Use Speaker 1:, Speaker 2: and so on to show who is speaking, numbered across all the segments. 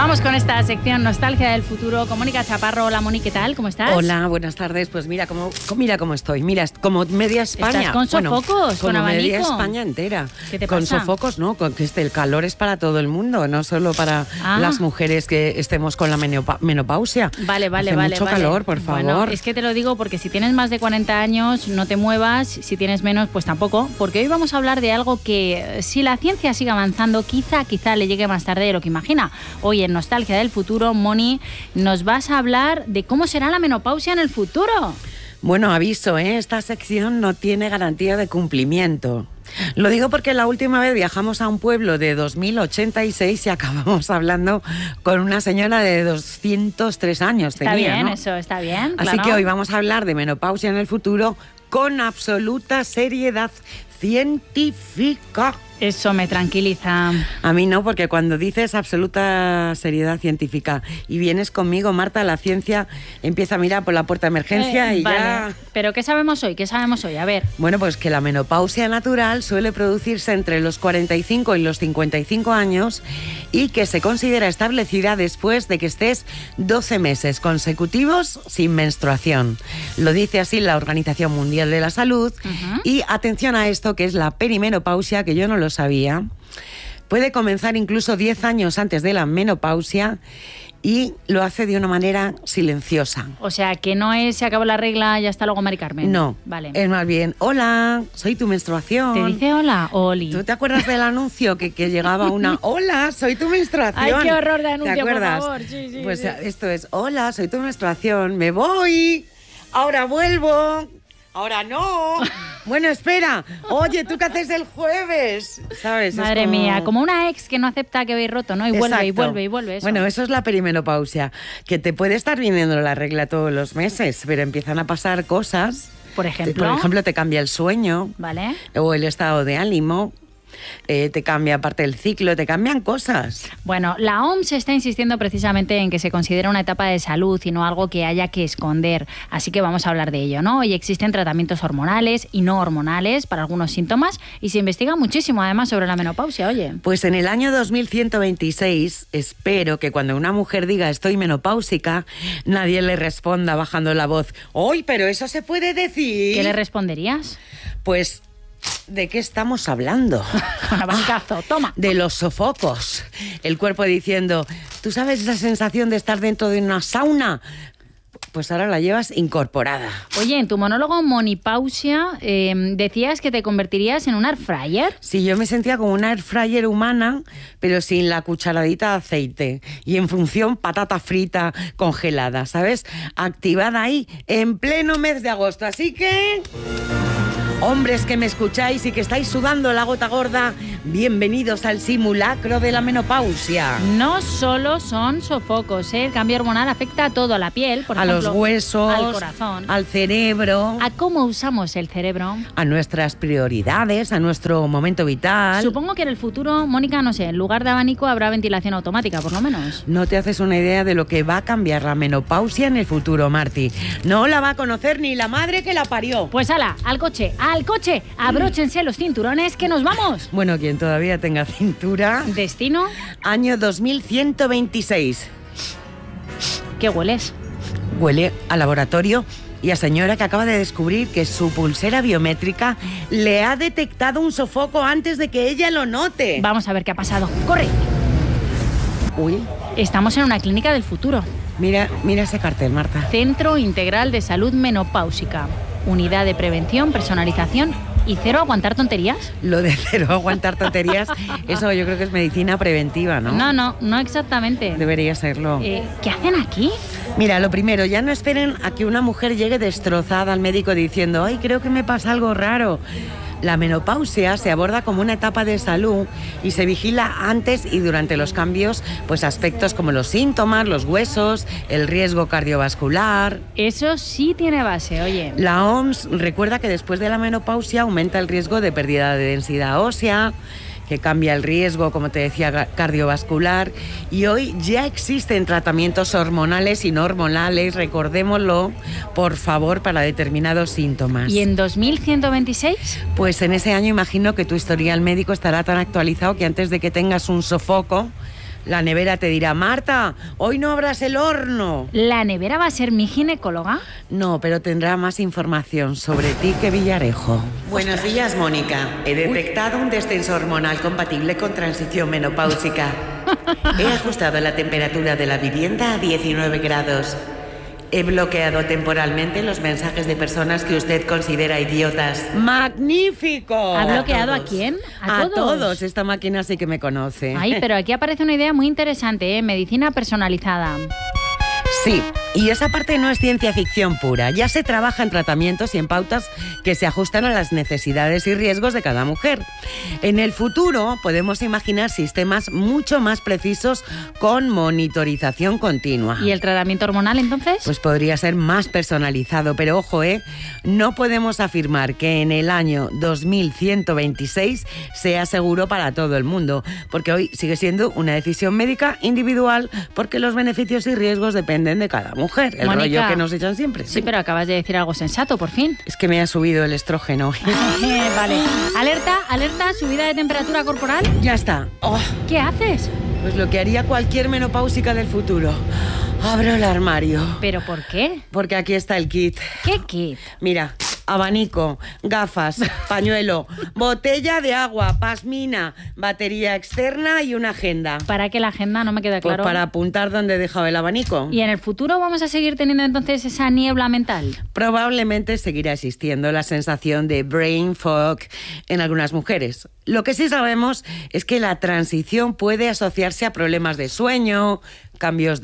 Speaker 1: Vamos con esta sección Nostalgia del Futuro con Mónica Chaparro. Hola, Moni, ¿qué tal? ¿Cómo estás?
Speaker 2: Hola, buenas tardes. Pues mira cómo estoy. Mira, como media España.
Speaker 1: ¿Estás con sofocos, con abanico?
Speaker 2: Media España entera.
Speaker 1: ¿Qué te
Speaker 2: con
Speaker 1: pasa?
Speaker 2: Sofocos, no, con que el calor es para todo el mundo, no solo para las mujeres que estemos con la menopausia.
Speaker 1: Vale.
Speaker 2: Hace mucho calor, por favor.
Speaker 1: Bueno, es que te lo digo porque si tienes más de 40 años no te muevas, si tienes menos pues tampoco, porque hoy vamos a hablar de algo que si la ciencia sigue avanzando quizá le llegue más tarde de lo que imagina. Hoy en Nostalgia del Futuro, Moni, nos vas a hablar de cómo será la menopausia en el futuro.
Speaker 2: Bueno, aviso, esta sección no tiene garantía de cumplimiento. Lo digo porque la última vez viajamos a un pueblo de 2086 y acabamos hablando con una señora de 203 años.
Speaker 1: Está bien, ¿no? Eso está bien.
Speaker 2: Así
Speaker 1: claro.
Speaker 2: que hoy vamos a hablar de menopausia en el futuro con absoluta seriedad científica.
Speaker 1: Eso me tranquiliza.
Speaker 2: A mí no, porque cuando dices absoluta seriedad científica y vienes conmigo, Marta, la ciencia empieza a mirar por la puerta de emergencia y
Speaker 1: vale.
Speaker 2: ya...
Speaker 1: ¿Pero qué sabemos hoy? A ver.
Speaker 2: Bueno, pues que la menopausia natural suele producirse entre los 45 y los 55 años y que se considera establecida después de que estés 12 meses consecutivos sin menstruación. Lo dice así la Organización Mundial de la Salud. Y atención a esto, que es la perimenopausia, que yo no lo sabía. Puede comenzar incluso 10 años antes de la menopausia y lo hace de una manera silenciosa.
Speaker 1: O sea, que no es se acabó la regla y hasta luego, Mari Carmen.
Speaker 2: No,
Speaker 1: vale.
Speaker 2: Es más bien, hola, soy tu menstruación.
Speaker 1: ¿Te dice hola, Oli?
Speaker 2: ¿Tú te acuerdas del anuncio que llegaba una, hola, soy tu menstruación?
Speaker 1: Ay, qué horror de anuncio,
Speaker 2: ¿te acuerdas?
Speaker 1: por favor. Sí,
Speaker 2: pues
Speaker 1: sí.
Speaker 2: Esto es, hola, soy tu menstruación, me voy, ahora vuelvo. Ahora no. Bueno, espera. Oye, ¿tú qué haces el jueves? ¿Sabes?
Speaker 1: Madre mía, como una ex que no acepta que habéis roto, ¿no? Y vuelve, y vuelve, y vuelve. Eso.
Speaker 2: Bueno, eso es la perimenopausia, que te puede estar viniendo la regla todos los meses, pero empiezan a pasar cosas.
Speaker 1: Por ejemplo,
Speaker 2: te cambia el sueño.
Speaker 1: Vale.
Speaker 2: O el estado de ánimo. Te cambia aparte el ciclo, te cambian cosas.
Speaker 1: Bueno, la OMS está insistiendo precisamente en que se considera una etapa de salud y no algo que haya que esconder. Así que vamos a hablar de ello, ¿no? Hoy existen tratamientos hormonales y no hormonales para algunos síntomas y se investiga muchísimo además sobre la menopausia, oye.
Speaker 2: Pues en el año 2126 espero que cuando una mujer diga estoy menopáusica, nadie le responda bajando la voz. ¡Ay, pero eso se puede decir!
Speaker 1: ¿Qué le responderías?
Speaker 2: Pues... ¿de qué estamos hablando?
Speaker 1: Con abanicazo, toma.
Speaker 2: De los sofocos. El cuerpo diciendo, ¿tú sabes esa sensación de estar dentro de una sauna? Pues ahora la llevas incorporada.
Speaker 1: Oye, en tu monólogo Monipausia decías que te convertirías en un air fryer.
Speaker 2: Sí, yo me sentía como una air fryer humana, pero sin la cucharadita de aceite. Y en función patata frita congelada, ¿sabes? Activada ahí en pleno mes de agosto. Así que... hombres que me escucháis y que estáis sudando la gota gorda, bienvenidos al simulacro de la menopausia.
Speaker 1: No solo son sofocos, el cambio hormonal afecta a todo, a la piel, por ejemplo,
Speaker 2: los huesos,
Speaker 1: al corazón,
Speaker 2: al cerebro,
Speaker 1: a cómo usamos el cerebro,
Speaker 2: a nuestras prioridades, a nuestro momento vital.
Speaker 1: Supongo que en el futuro, Mónica, no sé, en lugar de abanico habrá ventilación automática, por lo menos.
Speaker 2: No te haces una idea de lo que va a cambiar la menopausia en el futuro, Marti. No la va a conocer ni la madre que la parió.
Speaker 1: Pues ala, al coche, abróchense los cinturones que nos vamos.
Speaker 2: Bueno, quien todavía tenga cintura.
Speaker 1: Destino.
Speaker 2: Año 2126.
Speaker 1: ¿Qué hueles?
Speaker 2: Huele a laboratorio y a señora que acaba de descubrir que su pulsera biométrica le ha detectado un sofoco antes de que ella lo note.
Speaker 1: Vamos a ver qué ha pasado. ¡Corre!
Speaker 2: Uy.
Speaker 1: Estamos en una clínica del futuro.
Speaker 2: Mira ese cartel, Marta.
Speaker 1: Centro Integral de Salud Menopáusica. Unidad de prevención, personalización y cero aguantar tonterías.
Speaker 2: Lo de cero aguantar tonterías, eso yo creo que es medicina preventiva, ¿no?
Speaker 1: No exactamente.
Speaker 2: Debería serlo.
Speaker 1: ¿Qué hacen aquí?
Speaker 2: Mira, lo primero, ya no esperen a que una mujer llegue destrozada al médico diciendo, ay, creo que me pasa algo raro. La menopausia se aborda como una etapa de salud y se vigila antes y durante los cambios, pues aspectos como los síntomas, los huesos, el riesgo cardiovascular.
Speaker 1: Eso sí tiene base, oye.
Speaker 2: La OMS recuerda que después de la menopausia aumenta el riesgo de pérdida de densidad ósea, que cambia el riesgo, como te decía, cardiovascular. Y hoy ya existen tratamientos hormonales y no hormonales, recordémoslo, por favor, para determinados síntomas.
Speaker 1: ¿Y en 2126?
Speaker 2: Pues en ese año imagino que tu historial médico estará tan actualizado que antes de que tengas un sofoco, La nevera te dirá, Marta, hoy no abras el horno.
Speaker 1: ¿La nevera va a ser mi ginecóloga?
Speaker 2: No, pero tendrá más información sobre ti que Villarejo. Buenos días, Mónica. He detectado un descenso hormonal compatible con transición menopáusica. He ajustado la temperatura de la vivienda a 19 grados. He bloqueado temporalmente los mensajes de personas que usted considera idiotas. ¡Magnífico!
Speaker 1: ¿Ha bloqueado a quién?
Speaker 2: A todos. Esta máquina sí que me conoce.
Speaker 1: Ay, pero aquí aparece una idea muy interesante, ¿eh? Medicina personalizada.
Speaker 2: Sí, y esa parte no es ciencia ficción pura. Ya se trabaja en tratamientos y en pautas que se ajustan a las necesidades y riesgos de cada mujer. En el futuro podemos imaginar sistemas mucho más precisos con monitorización continua.
Speaker 1: ¿Y el tratamiento hormonal entonces?
Speaker 2: Pues podría ser más personalizado, pero ojo, no podemos afirmar que en el año 2126 sea seguro para todo el mundo, porque hoy sigue siendo una decisión médica individual, porque los beneficios y riesgos dependen de cada mujer. El
Speaker 1: Mónica,
Speaker 2: rollo que nos echan siempre.
Speaker 1: Sí, pero acabas de decir algo sensato, por fin.
Speaker 2: Es que me ha subido el estrógeno.
Speaker 1: Vale. Alerta, subida de temperatura corporal.
Speaker 2: Ya está. Oh,
Speaker 1: ¿Qué haces?
Speaker 2: pues lo que haría cualquier menopáusica del futuro. Abro el armario.
Speaker 1: ¿Pero por qué?
Speaker 2: Porque aquí está el kit.
Speaker 1: ¿Qué kit?
Speaker 2: Mira, abanico, gafas, pañuelo, botella de agua, pasmina, batería externa y una agenda.
Speaker 1: ¿Para qué la agenda? No me queda claro.
Speaker 2: Pues para apuntar dónde he dejado el abanico.
Speaker 1: ¿Y en el futuro vamos a seguir teniendo entonces esa niebla mental?
Speaker 2: Probablemente seguirá existiendo la sensación de brain fog en algunas mujeres. Lo que sí sabemos es que la transición puede asociarse a problemas de sueño, cambios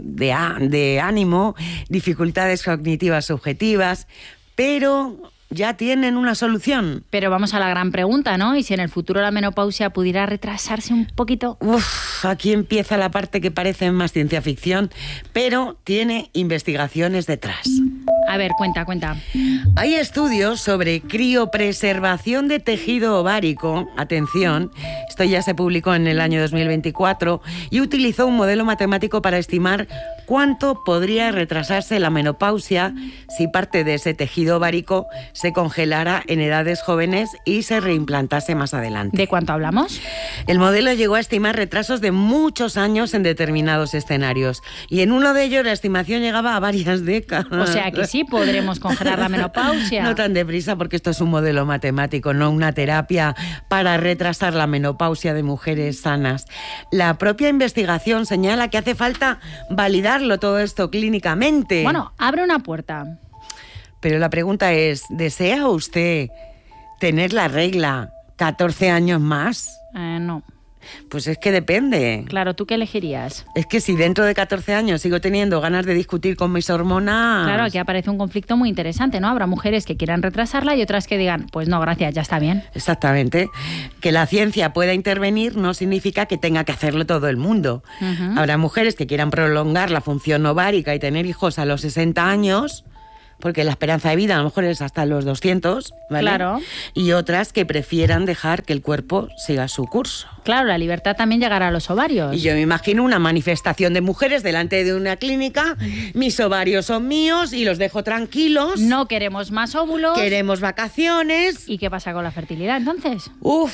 Speaker 2: de ánimo, dificultades cognitivas subjetivas, pero ya tienen una solución.
Speaker 1: Pero vamos a la gran pregunta, ¿no? ¿Y si en el futuro la menopausia pudiera retrasarse un poquito?
Speaker 2: Aquí empieza la parte que parece más ciencia ficción, pero tiene investigaciones detrás.
Speaker 1: A ver, cuenta.
Speaker 2: Hay estudios sobre criopreservación de tejido ovárico. Atención, esto ya se publicó en el año 2024 y utilizó un modelo matemático para estimar cuánto podría retrasarse la menopausia si parte de ese tejido ovárico se congelara en edades jóvenes y se reimplantase más adelante.
Speaker 1: ¿De cuánto hablamos?
Speaker 2: El modelo llegó a estimar retrasos de muchos años en determinados escenarios y en uno de ellos la estimación llegaba a varias décadas.
Speaker 1: O sea que sí podremos congelar la menopausia.
Speaker 2: No tan deprisa, porque esto es un modelo matemático, no una terapia para retrasar la menopausia de mujeres sanas. La propia investigación señala que hace falta validarlo todo esto clínicamente.
Speaker 1: Bueno, abre una puerta.
Speaker 2: Pero la pregunta es, ¿desea usted tener la regla 14 años más?
Speaker 1: No.
Speaker 2: Pues es que depende.
Speaker 1: Claro, ¿tú qué elegirías?
Speaker 2: Es que si dentro de 14 años sigo teniendo ganas de discutir con mis hormonas...
Speaker 1: Claro, aquí aparece un conflicto muy interesante, ¿no? Habrá mujeres que quieran retrasarla y otras que digan, pues no, gracias, ya está bien.
Speaker 2: Exactamente. Que la ciencia pueda intervenir no significa que tenga que hacerlo todo el mundo.
Speaker 1: Uh-huh.
Speaker 2: Habrá mujeres que quieran prolongar la función ovárica y tener hijos a los 60 años... porque la esperanza de vida a lo mejor es hasta los 200, ¿vale?
Speaker 1: Claro.
Speaker 2: Y otras que prefieran dejar que el cuerpo siga su curso.
Speaker 1: Claro, la libertad también llegará a los ovarios.
Speaker 2: Y yo me imagino una manifestación de mujeres delante de una clínica, mis ovarios son míos y los dejo tranquilos.
Speaker 1: No queremos más óvulos.
Speaker 2: Queremos vacaciones.
Speaker 1: ¿Y qué pasa con la fertilidad entonces?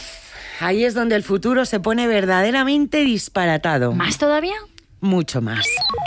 Speaker 2: Ahí es donde el futuro se pone verdaderamente disparatado.
Speaker 1: ¿Más todavía?
Speaker 2: Mucho más.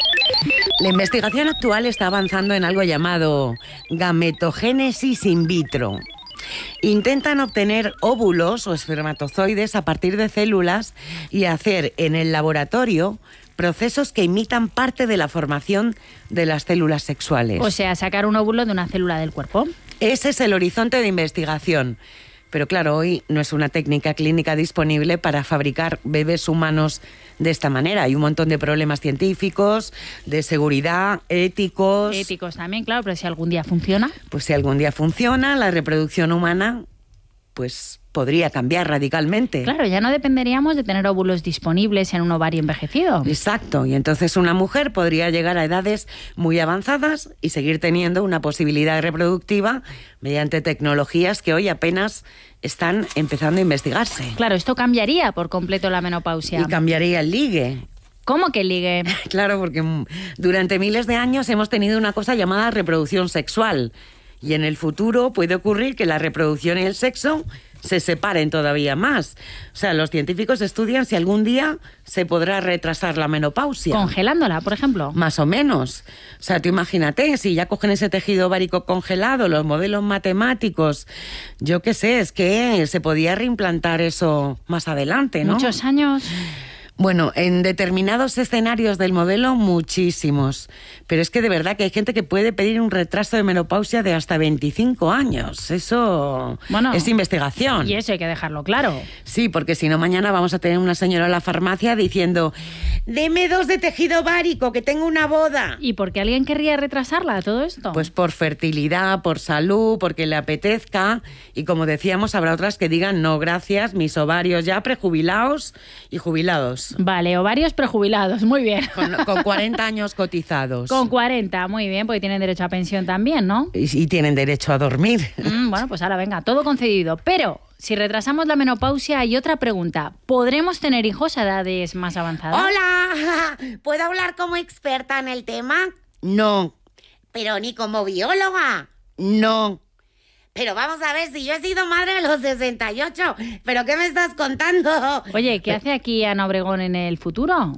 Speaker 2: La investigación actual está avanzando en algo llamado gametogénesis in vitro. Intentan obtener óvulos o espermatozoides a partir de células y hacer en el laboratorio procesos que imitan parte de la formación de las células sexuales.
Speaker 1: O sea, sacar un óvulo de una célula del cuerpo.
Speaker 2: Ese es el horizonte de investigación. Pero claro, hoy no es una técnica clínica disponible para fabricar bebés humanos de esta manera. Hay un montón de problemas científicos, de seguridad, éticos.
Speaker 1: Éticos también, claro, pero si algún día funciona.
Speaker 2: Pues si algún día funciona, la reproducción humana pues podría cambiar radicalmente.
Speaker 1: Claro, ya no dependeríamos de tener óvulos disponibles en un ovario envejecido.
Speaker 2: Exacto, y entonces una mujer podría llegar a edades muy avanzadas y seguir teniendo una posibilidad reproductiva mediante tecnologías que hoy apenas están empezando a investigarse.
Speaker 1: Claro, esto cambiaría por completo la menopausia.
Speaker 2: Y cambiaría el ligue.
Speaker 1: ¿Cómo que ligue?
Speaker 2: Claro, porque durante miles de años hemos tenido una cosa llamada reproducción sexual. Y en el futuro puede ocurrir que la reproducción y el sexo se separen todavía más. O sea, los científicos estudian si algún día se podrá retrasar la menopausia.
Speaker 1: Congelándola, por ejemplo.
Speaker 2: Más o menos. O sea, tú imagínate, si ya cogen ese tejido ovárico congelado, los modelos matemáticos, yo qué sé, es que se podía reimplantar eso más adelante, ¿no?
Speaker 1: Muchos años.
Speaker 2: Bueno, en determinados escenarios del modelo, muchísimos. Pero es que de verdad que hay gente que puede pedir un retraso de menopausia de hasta 25 años. Eso es investigación.
Speaker 1: Y eso hay que dejarlo claro.
Speaker 2: Sí, porque si no mañana vamos a tener una señora en la farmacia diciendo: deme 2 de tejido ovárico, que tengo una boda.
Speaker 1: ¿Y por qué alguien querría retrasarla todo esto?
Speaker 2: Pues por fertilidad, por salud, porque le apetezca. Y como decíamos, habrá otras que digan: no, gracias, mis ovarios ya prejubilados y jubilados.
Speaker 1: Vale, ovarios prejubilados, muy bien.
Speaker 2: Con 40 años cotizados.
Speaker 1: Con 40, muy bien, porque tienen derecho a pensión también, ¿no?
Speaker 2: Y tienen derecho a dormir.
Speaker 1: Bueno, pues ahora venga, todo concedido. Pero si retrasamos la menopausia, hay otra pregunta. ¿Podremos tener hijos a edades más avanzadas?
Speaker 3: Hola, ¿puedo hablar como experta en el tema?
Speaker 2: No.
Speaker 3: Pero ni como bióloga.
Speaker 2: No.
Speaker 3: Pero vamos a ver, si yo he sido madre a los 68, ¿pero qué me estás contando?
Speaker 1: Oye, ¿qué hace aquí Ana Obregón en el futuro?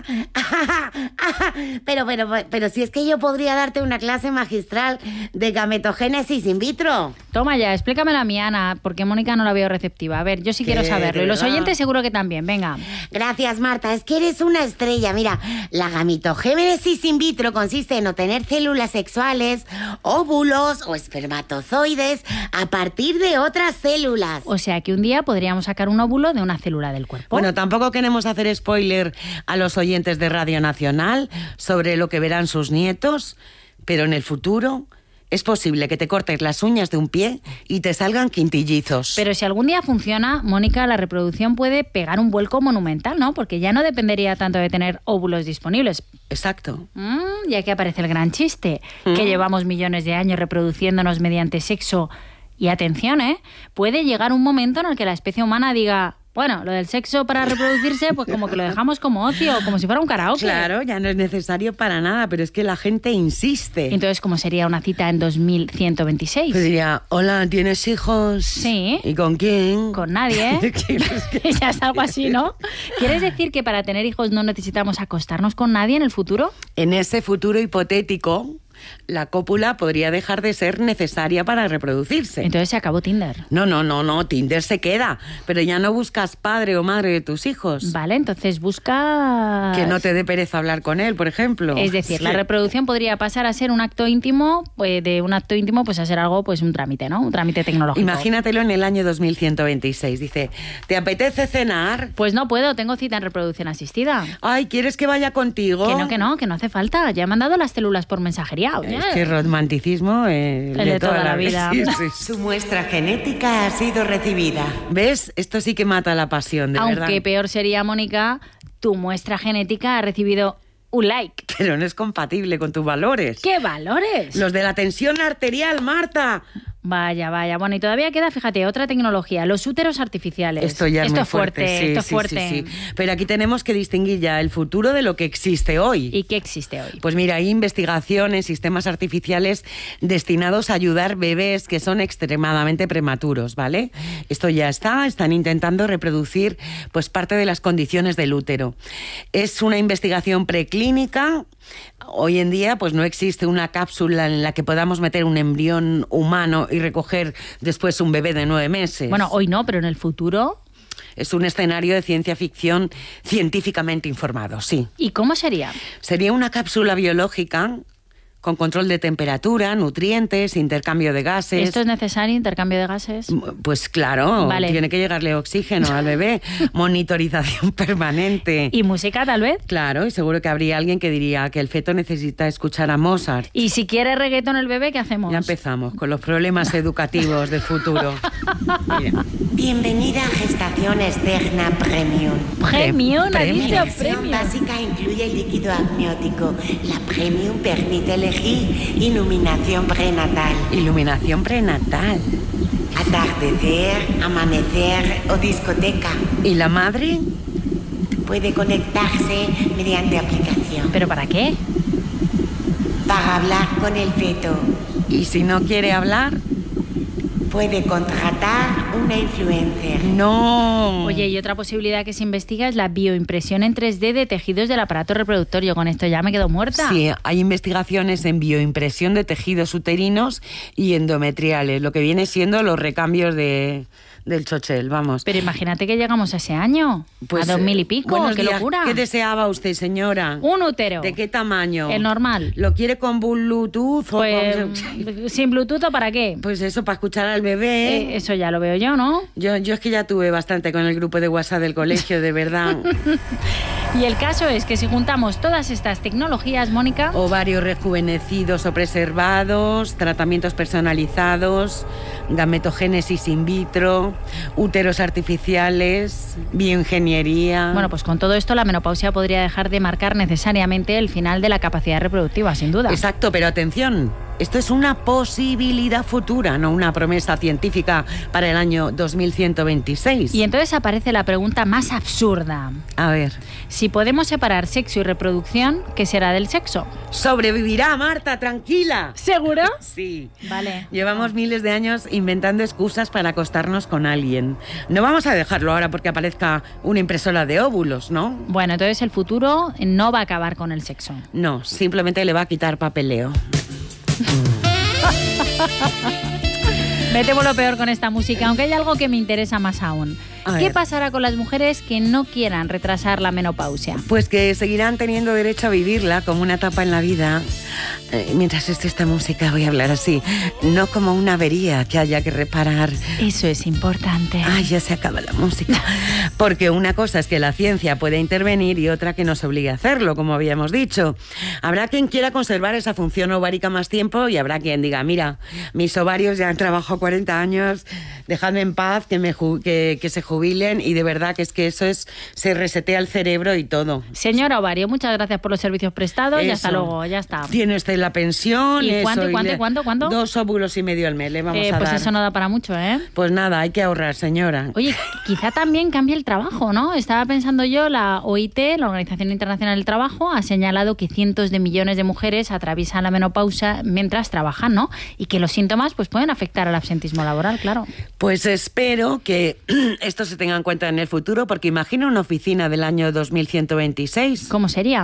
Speaker 3: Pero si es que yo podría darte una clase magistral de gametogénesis in vitro.
Speaker 1: Toma ya, explícamela a mí, Ana, porque Mónica no la veo receptiva. A ver, yo sí quiero saberlo. Y los oyentes seguro que también, venga.
Speaker 3: Gracias, Marta, es que eres una estrella. Mira, la gametogénesis in vitro consiste en obtener células sexuales, óvulos o espermatozoides a partir de otras células.
Speaker 1: O sea que un día podríamos sacar un óvulo de una célula del cuerpo.
Speaker 2: Bueno, tampoco queremos hacer spoiler a los oyentes de Radio Nacional sobre lo que verán sus nietos, pero en el futuro es posible que te cortes las uñas de un pie y te salgan quintillizos.
Speaker 1: Pero si algún día funciona, Mónica, la reproducción puede pegar un vuelco monumental, ¿no? Porque ya no dependería tanto de tener óvulos disponibles.
Speaker 2: Exacto.
Speaker 1: Y aquí aparece el gran chiste, que llevamos millones de años reproduciéndonos mediante sexo. Y atención, puede llegar un momento en el que la especie humana diga: bueno, lo del sexo para reproducirse, pues como que lo dejamos como ocio, como si fuera un karaoke.
Speaker 2: Claro, ya no es necesario para nada, pero es que la gente insiste.
Speaker 1: Entonces, ¿cómo sería una cita en 2126?
Speaker 2: Pues diría: hola, ¿tienes hijos?
Speaker 1: Sí.
Speaker 2: ¿Y con quién?
Speaker 1: Con nadie. Ya es algo así, ¿no? ¿Quieres decir que para tener hijos no necesitamos acostarnos con nadie en el futuro?
Speaker 2: En ese futuro hipotético, la cópula podría dejar de ser necesaria para reproducirse.
Speaker 1: Entonces se acabó Tinder.
Speaker 2: No, Tinder se queda, pero ya no buscas padre o madre de tus hijos.
Speaker 1: Vale, entonces buscas...
Speaker 2: Que no te dé pereza hablar con él, por ejemplo.
Speaker 1: Es decir, la reproducción podría pasar a ser un acto íntimo, pues de un acto íntimo pues a ser algo, pues un trámite, ¿no? Un trámite tecnológico.
Speaker 2: Imagínatelo en el año 2126. Dice: ¿te apetece cenar?
Speaker 1: Pues no puedo, tengo cita en reproducción asistida.
Speaker 2: Ay, ¿quieres que vaya contigo?
Speaker 1: Que no hace falta. Ya me han dado las células por mensajería.
Speaker 2: Es que romanticismo
Speaker 1: el de toda la vida.
Speaker 2: Sí.
Speaker 3: Su muestra genética ha sido recibida.
Speaker 2: ¿Ves? Esto sí que mata la pasión, de verdad.
Speaker 1: Aunque peor sería, Mónica, tu muestra genética ha recibido un like.
Speaker 2: Pero no es compatible con tus valores.
Speaker 1: ¿Qué valores?
Speaker 2: Los de la tensión arterial, Marta.
Speaker 1: Vaya. Bueno, y todavía queda, fíjate, otra tecnología, los úteros artificiales.
Speaker 2: Esto ya es muy fuerte. Sí,
Speaker 1: esto es fuerte.
Speaker 2: Sí. Pero aquí tenemos que distinguir ya el futuro de lo que existe hoy.
Speaker 1: ¿Y qué existe hoy?
Speaker 2: Pues mira, hay investigación en sistemas artificiales destinados a ayudar bebés que son extremadamente prematuros, ¿vale? Esto ya están intentando reproducir pues parte de las condiciones del útero. Es una investigación preclínica. Hoy en día pues no existe una cápsula en la que podamos meter un embrión humano y recoger después un bebé de 9 meses.
Speaker 1: Bueno, hoy no, pero en el futuro...
Speaker 2: Es un escenario de ciencia ficción científicamente informado, sí.
Speaker 1: ¿Y cómo sería?
Speaker 2: Sería una cápsula biológica con control de temperatura, nutrientes, intercambio de gases.
Speaker 1: ¿Esto es necesario, intercambio de gases?
Speaker 2: Pues claro,
Speaker 1: vale.
Speaker 2: Tiene que llegarle oxígeno al bebé, monitorización permanente.
Speaker 1: ¿Y música tal vez?
Speaker 2: Claro, y seguro que habría alguien que diría que el feto necesita escuchar a Mozart.
Speaker 1: ¿Y si quiere reggaetón el bebé, qué hacemos?
Speaker 2: Ya empezamos con los problemas educativos del futuro. Mira.
Speaker 3: Bienvenida a Gestación Externa Premium.
Speaker 1: Premium, ha
Speaker 2: Premium.
Speaker 1: dicho
Speaker 3: La versión
Speaker 1: premium.
Speaker 3: básica incluye el líquido amniótico. La Premium permite elegir iluminación prenatal.
Speaker 2: Iluminación prenatal.
Speaker 3: Atardecer, amanecer o discoteca.
Speaker 2: ¿Y la madre?
Speaker 3: Puede conectarse mediante aplicación
Speaker 1: ¿Pero para qué?
Speaker 3: para hablar con el feto.
Speaker 2: ¿Y si no quiere hablar?
Speaker 3: Puede contratar una influencer.
Speaker 2: No.
Speaker 1: Oye, y otra posibilidad que se investiga es la bioimpresión en 3D de tejidos del aparato reproductor. Yo con esto ya me quedo muerta.
Speaker 2: Sí, hay investigaciones en bioimpresión de tejidos uterinos y endometriales, lo que viene siendo los recambios del chochel, vamos.
Speaker 1: Pero imagínate que llegamos a ese año,
Speaker 2: Pues,
Speaker 1: a 2000 y pico,
Speaker 2: buenos
Speaker 1: qué
Speaker 2: días.
Speaker 1: locura.
Speaker 2: ¿Qué deseaba usted, señora?
Speaker 1: Un útero.
Speaker 2: ¿De qué tamaño?
Speaker 1: El normal.
Speaker 2: ¿Lo quiere con Bluetooth o
Speaker 1: Pues,
Speaker 2: con...?
Speaker 1: ¿sin Bluetooth o para qué?
Speaker 2: Pues eso, para escuchar al bebé.
Speaker 1: Eso ya lo veo yo, ¿no?
Speaker 2: Yo es que ya tuve bastante con el grupo de WhatsApp del colegio, de verdad.
Speaker 1: Y el caso es que si juntamos todas estas tecnologías, Mónica...
Speaker 2: Ovarios rejuvenecidos o preservados, tratamientos personalizados, gametogénesis in vitro, úteros artificiales, bioingeniería...
Speaker 1: Bueno, pues con todo esto la menopausia podría dejar de marcar necesariamente el final de la capacidad reproductiva, sin duda.
Speaker 2: Exacto, pero atención, esto es una posibilidad futura, no una promesa científica para el año 2126.
Speaker 1: Y entonces aparece la pregunta más absurda.
Speaker 2: A ver...
Speaker 1: Si podemos separar sexo y reproducción, ¿qué será del sexo?
Speaker 2: Sobrevivirá, Marta, tranquila.
Speaker 1: ¿Seguro?
Speaker 2: Sí.
Speaker 1: Vale.
Speaker 2: Llevamos miles de años inventando excusas para acostarnos con alguien. No vamos a dejarlo ahora porque aparezca una impresora de óvulos, ¿no?
Speaker 1: Bueno, entonces el futuro no va a acabar con el sexo.
Speaker 2: No, simplemente le va a quitar papeleo.
Speaker 1: Me temo lo peor con esta música, aunque hay algo que me interesa más aún.
Speaker 2: A
Speaker 1: ¿Qué
Speaker 2: ver.
Speaker 1: pasará con las mujeres que no quieran retrasar la menopausia?
Speaker 2: Pues que seguirán teniendo derecho a vivirla como una etapa en la vida. Mientras esté esta música voy a hablar así, no como una avería que haya que reparar.
Speaker 1: Eso es importante.
Speaker 2: Ay, ya se acaba la música. Porque una cosa es que la ciencia puede intervenir y otra que nos obligue a hacerlo, como habíamos dicho. Habrá quien quiera conservar esa función ovárica más tiempo y habrá quien diga, mira, mis ovarios ya han trabajado 40 años, dejadme en paz, que se jubilen, y de verdad que es que eso es, se resetea el cerebro y todo.
Speaker 1: Señora Ovario, muchas gracias por los servicios prestados y
Speaker 2: Eso.
Speaker 1: hasta luego, ya está.
Speaker 2: Tiene usted la pensión.
Speaker 1: ¿Y
Speaker 2: eso,
Speaker 1: cuánto?
Speaker 2: 2 óvulos y medio al mes le vamos a
Speaker 1: Pues
Speaker 2: dar.
Speaker 1: eso no da para mucho, ¿eh?
Speaker 2: Pues nada, hay que ahorrar, señora.
Speaker 1: Oye, quizá también cambie el trabajo, ¿no? Estaba pensando yo, la OIT, la Organización Internacional del Trabajo, ha señalado que cientos de millones de mujeres atraviesan la menopausia mientras trabajan, ¿no? Y que los síntomas pues pueden afectar al absentismo laboral, claro.
Speaker 2: Pues espero que esto se tenga en cuenta en el futuro, porque imagino una oficina del año 2126.
Speaker 1: ¿Cómo sería?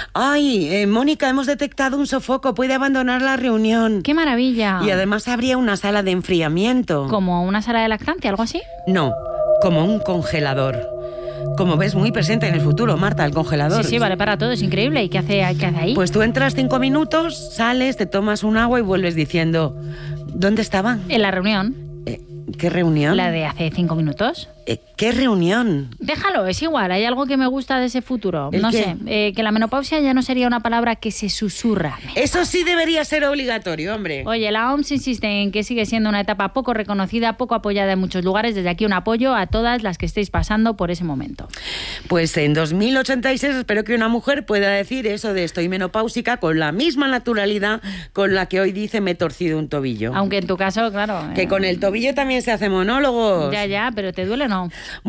Speaker 2: Ay, Mónica, hemos detectado un sofoco, puede abandonar la reunión.
Speaker 1: ¡Qué maravilla!
Speaker 2: Y además habría una sala de enfriamiento.
Speaker 1: ¿Como una sala de lactancia, algo así?
Speaker 2: No, como un congelador. Como ves, muy presente en el futuro, Marta, el congelador.
Speaker 1: Sí, vale para todo, es increíble. ¿Y qué hace ahí?
Speaker 2: Pues tú entras 5 minutos, sales, te tomas un agua y vuelves diciendo, ¿dónde estaba?
Speaker 1: En la reunión.
Speaker 2: ¿Qué reunión?
Speaker 1: La de hace 5 minutos.
Speaker 2: ¿Qué reunión?
Speaker 1: Déjalo, es igual. Hay algo que me gusta de ese futuro.
Speaker 2: ¿El
Speaker 1: No
Speaker 2: qué?
Speaker 1: sé, que la menopausia ya no sería una palabra que se susurra.
Speaker 2: Eso sí debería ser obligatorio, hombre.
Speaker 1: Oye, la OMS insiste en que sigue siendo una etapa poco reconocida, poco apoyada en muchos lugares. Desde aquí un apoyo a todas las que estéis pasando por ese momento.
Speaker 2: Pues en 2086 espero que una mujer pueda decir eso de estoy menopáusica con la misma naturalidad con la que hoy dice me he torcido un tobillo.
Speaker 1: Aunque en tu caso, claro...
Speaker 2: Que con el tobillo también se hace monólogos.
Speaker 1: Ya, pero ¿te duele o no?